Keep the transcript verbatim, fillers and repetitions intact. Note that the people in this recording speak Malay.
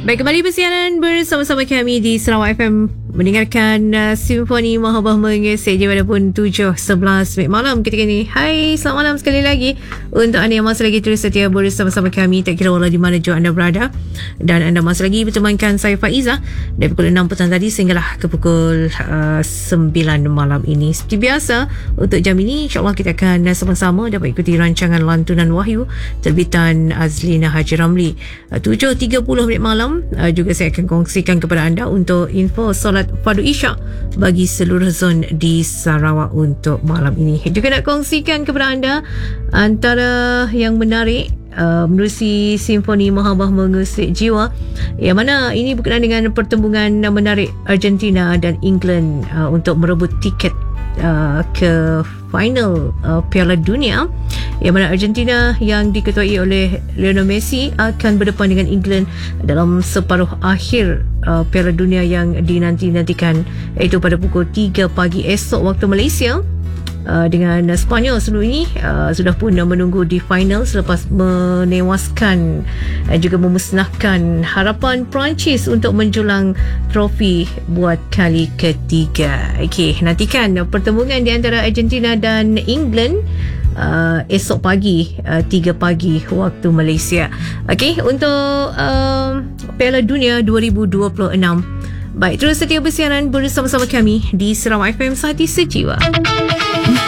Baik, kembali bersiaran bersama-sama kami di Sarawak F M, mendengarkan uh, Simfoni Mahabah mengesek je pada pun tujuh sebelas malam ketika ni. Hai, selamat malam sekali lagi untuk anda yang masih lagi terus setia bersama-sama kami, tak kira walau di mana jua anda berada. Dan anda masih lagi bertemankan saya Faiza dari pukul enam petang tadi sehinggalah ke pukul uh, sembilan malam ini. Seperti biasa, untuk jam ini insyaAllah kita akan uh, sama-sama dapat ikuti rancangan Lantunan Wahyu terbitan Azlina Haji Ramli. uh, tujuh tiga puluh minit malam. Uh, juga saya akan kongsikan kepada anda untuk info solat fardu isyak bagi seluruh zon di Sarawak untuk malam ini. Juga nak kongsikan kepada anda antara yang menarik uh, menerusi Simfoni Mahabah mengesek jiwa, yang mana ini berkenaan dengan pertembungan menarik Argentina dan England uh, untuk merebut tiket uh, ke final uh, Piala Dunia, yang mana Argentina yang diketuai oleh Lionel Messi akan berdepan dengan England dalam separuh akhir uh, Piala Dunia yang dinanti-nantikan, iaitu pada pukul tiga pagi esok waktu Malaysia. Uh, dengan Sepanyol sebelum ini uh, sudah pun menunggu di final selepas menewaskan dan uh, juga memusnahkan harapan Perancis untuk menjulang trofi buat kali ketiga. Okey, nantikan pertembungan di antara Argentina dan England uh, esok pagi uh, tiga pagi waktu Malaysia. Okey, untuk uh, Piala Dunia dua ribu dua puluh enam. Baik, terus setia bersiaran bersama-sama kami di Sarawak F M, Sehati Sejiwa.